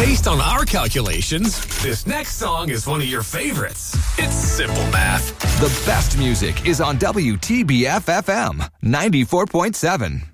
Based on our calculations, this next song is one of your favorites. It's simple math. The best music is on WTBF FM 94.7.